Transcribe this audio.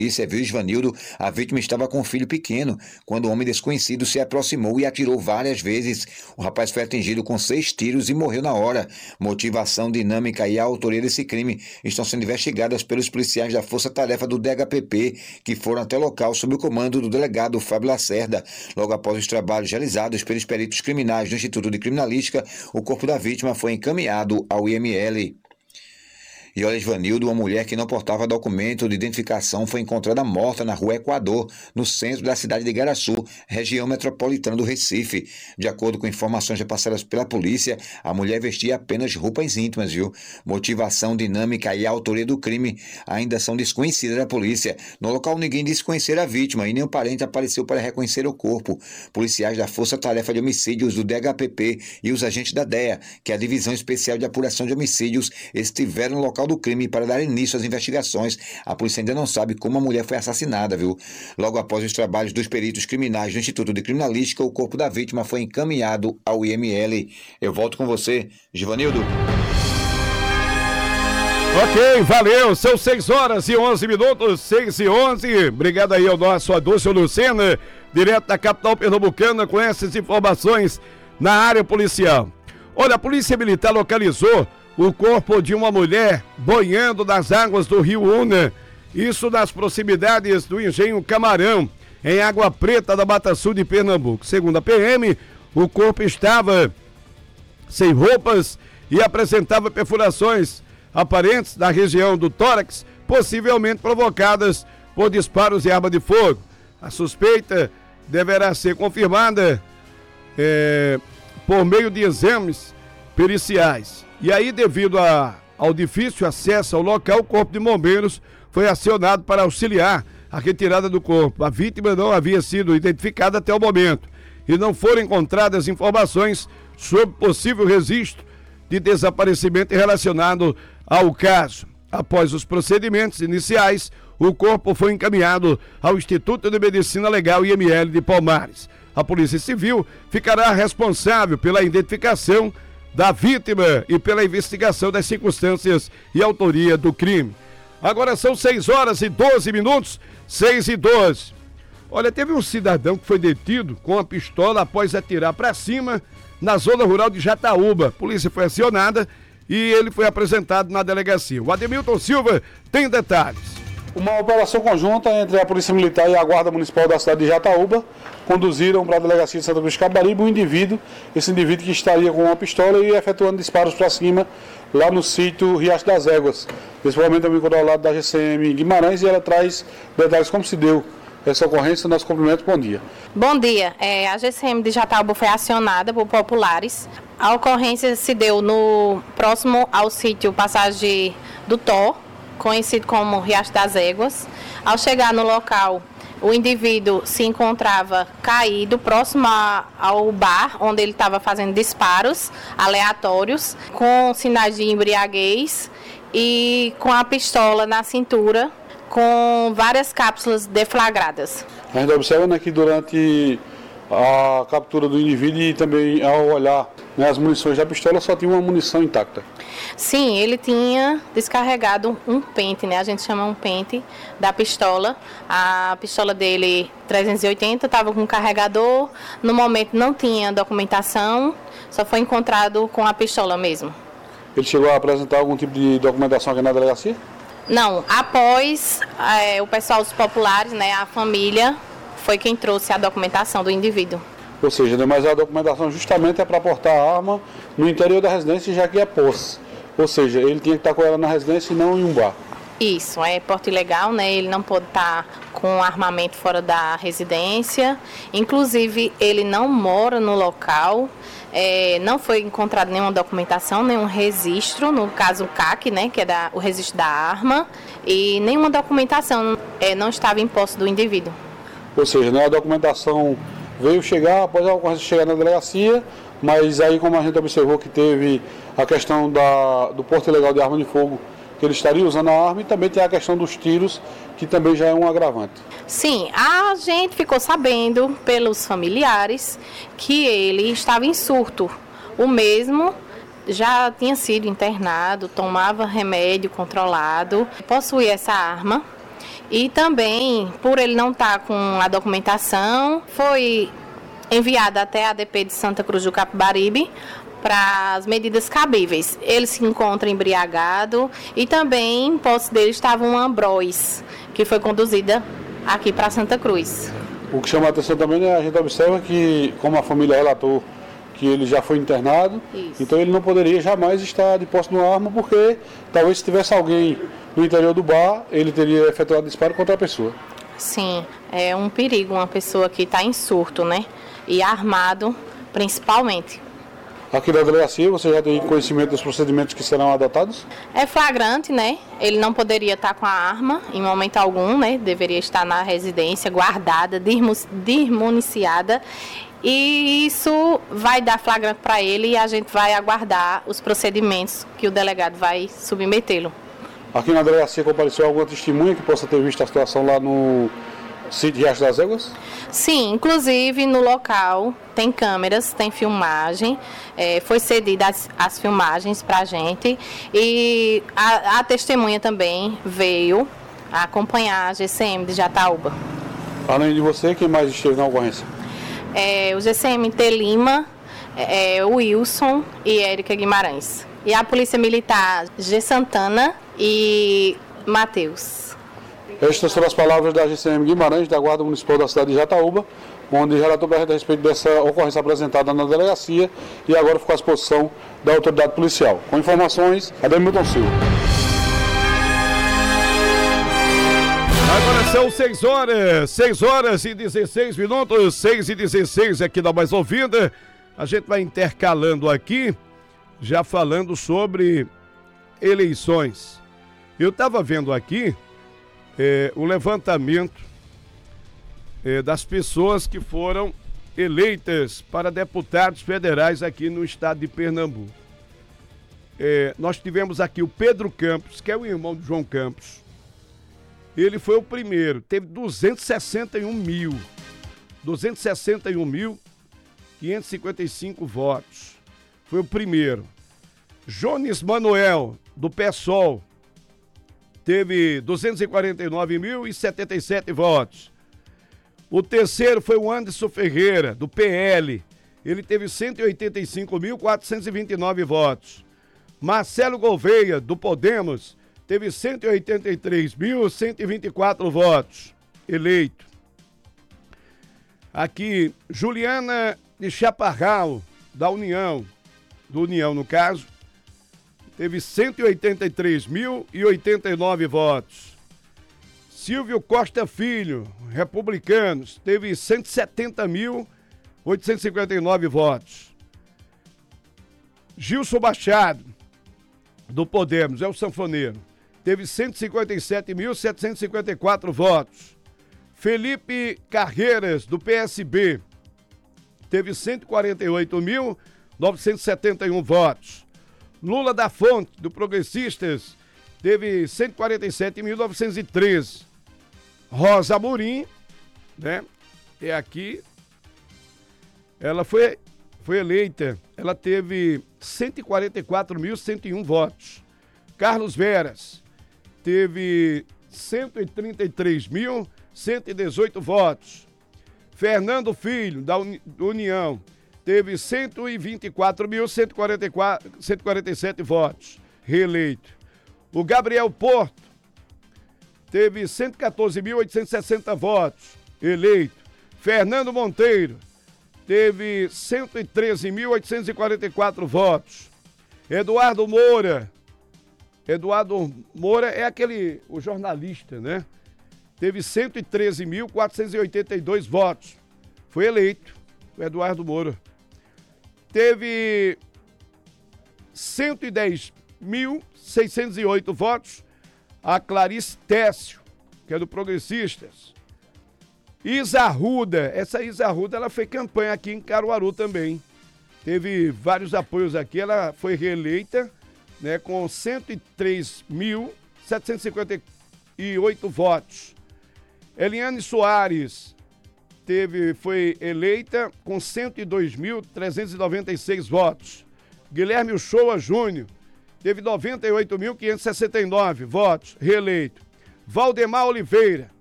Polícia viu Isvanildo, a vítima estava com um filho pequeno, quando um homem desconhecido se aproximou e atirou várias vezes. O rapaz foi atingido com 6 tiros e morreu na hora. Motivação, dinâmica e a autoria desse crime estão sendo investigadas pelos policiais da Força Tarefa do DHPP, que foram até o local sob o comando do delegado Fábio Lacerda. Logo após os trabalhos realizados pelos peritos criminais do Instituto de Criminalística, o corpo da vítima foi encaminhado ao IML. E olha, Isvanildo, uma mulher que não portava documento de identificação foi encontrada morta na rua Equador, no centro da cidade de Igaraçu, região metropolitana do Recife. De acordo com informações repassadas pela polícia, a mulher vestia apenas roupas íntimas, viu? Motivação, dinâmica e a autoria do crime ainda são desconhecidas da polícia. No local, ninguém disse conhecer a vítima e nenhum parente apareceu para reconhecer o corpo. Policiais da Força Tarefa de Homicídios do DHPP e os agentes da DEA, que é a Divisão Especial de Apuração de Homicídios, estiveram no local do crime para dar início às investigações. A polícia ainda não sabe como a mulher foi assassinada, viu? Logo após os trabalhos dos peritos criminais do Instituto de Criminalística, o corpo da vítima foi encaminhado ao IML. Eu volto com você, Givanildo. Ok, valeu, são 6h11, 6h11. Obrigado aí ao nosso Adúlcio Lucena, direto da capital pernambucana, com essas informações na área policial. Olha, a Polícia Militar localizou o corpo de uma mulher boiando nas águas do rio Una, isso nas proximidades do Engenho Camarão, em Água Preta da Mata Sul de Pernambuco. Segundo a PM, o corpo estava sem roupas e apresentava perfurações aparentes na região do tórax, possivelmente provocadas por disparos de arma de fogo. A suspeita deverá ser confirmada por meio de exames periciais. E aí, devido ao difícil acesso ao local, o Corpo de Bombeiros foi acionado para auxiliar a retirada do corpo. A vítima não havia sido identificada até o momento e não foram encontradas informações sobre possível registro de desaparecimento relacionado ao caso. Após os procedimentos iniciais, o corpo foi encaminhado ao Instituto de Medicina Legal IML de Palmares. A Polícia Civil ficará responsável pela identificação da vítima e pela investigação das circunstâncias e autoria do crime. Agora são 6h12, 6h12. Olha, teve um cidadão que foi detido com a pistola após atirar para cima na zona rural de Jataúba. A polícia foi acionada e ele foi apresentado na delegacia. O Ademilton Silva tem detalhes. Uma operação conjunta entre a Polícia Militar e a Guarda Municipal da cidade de Jataúba conduziram para a delegacia de Santa Cruz de Cabaribe esse indivíduo que estaria com uma pistola e efetuando disparos para cima lá no sítio Riacho das Éguas. Nesse momento eu me encontro ao lado da GCM Guimarães e ela traz detalhes como se deu essa ocorrência. Nosso cumprimento, bom dia. Bom dia, a GCM de Jataúba foi acionada por populares. A ocorrência se deu no próximo ao sítio Passagem do Tó, conhecido como Riacho das Éguas. Ao chegar no local, o indivíduo se encontrava caído próximo ao bar, onde ele estava fazendo disparos aleatórios, com sinais de embriaguez e com a pistola na cintura, com várias cápsulas deflagradas. A gente observa que durante a captura do indivíduo e também ao olhar as munições da pistola, só tinha uma munição intacta. Sim, ele tinha descarregado um pente, a gente chama um pente da pistola. A pistola dele 380 estava com carregador, no momento não tinha documentação, só foi encontrado com a pistola mesmo. Ele chegou a apresentar algum tipo de documentação aqui na delegacia? Não, após o pessoal dos populares, a família, foi quem trouxe a documentação do indivíduo. Ou seja, mas a documentação justamente é para portar a arma no interior da residência, já que é posse. Ou seja, ele tinha que estar com ela na residência e não em um bar. Isso, é porte ilegal, ele não pode estar com armamento fora da residência. Inclusive, ele não mora no local, não foi encontrado nenhuma documentação, nenhum registro, no caso o CAC, que é o registro da arma, e nenhuma documentação não estava em posse do indivíduo. Ou seja, a documentação veio chegar após a ocorrência chegar na delegacia, mas aí, como a gente observou que teve a questão do porte ilegal de arma de fogo, que ele estaria usando a arma, e também tem a questão dos tiros, que também já é um agravante. Sim, a gente ficou sabendo pelos familiares que ele estava em surto. O mesmo já tinha sido internado, tomava remédio controlado, possuía essa arma E também, por ele não estar com a documentação, foi enviado até a ADP de Santa Cruz do Capibaribe para as medidas cabíveis. Ele se encontra embriagado e também em posse dele estava uma Ambroise, que foi conduzida aqui para Santa Cruz. O que chama a atenção também é a gente observa que, como a família relatou que ele já foi internado, Isso. então ele não poderia jamais estar de posse de uma arma, porque talvez se tivesse alguém no interior do bar, ele teria efetuado disparo contra a pessoa. Sim, é um perigo uma pessoa que está em surto, né? E armado, principalmente. Aqui da delegacia, você já tem conhecimento dos procedimentos que serão adotados? É flagrante, né? Ele não poderia estar com a arma em momento algum, né? Deveria estar na residência, guardada, desmuniciada. E isso vai dar flagrante para ele e a gente vai aguardar os procedimentos que o delegado vai submetê-lo. Aqui na delegacia compareceu alguma testemunha que possa ter visto a situação lá no sítio Riacho das Éguas? Sim, inclusive no local tem câmeras, tem filmagem, foi cedida as filmagens para a gente e a testemunha também veio acompanhar a GCM de Jataúba. Além de você, quem mais esteve na ocorrência? O GCMT Lima, o Wilson e Érica Guimarães. E a Polícia Militar G. Santana e Matheus. Estas foram as palavras da GCM Guimarães, da Guarda Municipal da cidade de Jataúba, onde relatou para a gente a respeito dessa ocorrência apresentada na delegacia e agora ficou à disposição da autoridade policial. Com informações, Ademilton Silva. Agora são 6 horas e 16 minutos, 6h16 aqui da Mais Ouvida. A gente vai intercalando aqui, já falando sobre eleições. Eu estava vendo aqui o levantamento das pessoas que foram eleitas para deputados federais aqui no estado de Pernambuco. Nós tivemos aqui o Pedro Campos, que é o irmão de João Campos. Ele foi o primeiro, teve 261.555 votos. Foi o primeiro. Jones Manuel, do PSOL, teve 249.077 votos. O terceiro foi o Anderson Ferreira, do PL. Ele teve 185.429 votos. Marcelo Gouveia, do Podemos, teve 183.124 votos, eleito. Aqui, Juliana de Chaparral, da União, do União no caso, teve 183.089 votos. Silvio Costa Filho, Republicanos, teve 170.859 votos. Gilson Machado, do Podemos, é o sanfoneiro, teve 157.754 votos. Felipe Carreiras, do PSB, teve 148.971 votos. Lula da Fonte, do Progressistas, teve 147.913. Rosa Amorim, né? É aqui. Ela foi eleita. Ela teve 144.101 votos. Carlos Veras teve 133.118 votos. Fernando Filho, da União, teve 124.147 votos, reeleito. O Gabriel Porto teve 114.860 votos, eleito. Fernando Monteiro teve 113.844 votos. Eduardo Moura é o jornalista, né? Teve 113.482 votos. Foi eleito o Eduardo Moura. Teve 110.608 votos a Clarice Técio, que é do Progressistas. Isa Arruda, essa Isa Arruda, ela fez campanha aqui em Caruaru também. Teve vários apoios aqui, ela foi reeleita, né, com 103.758 votos. Eliane Soares foi eleita com 102.396 votos. Guilherme Uchoa Júnior teve 98.569 votos, reeleito. Valdemar Oliveira.